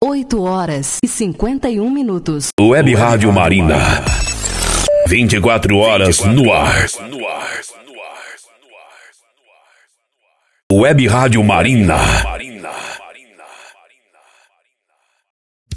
8h51. Web Rádio Marina. 24 horas no ar. Web Rádio Marina.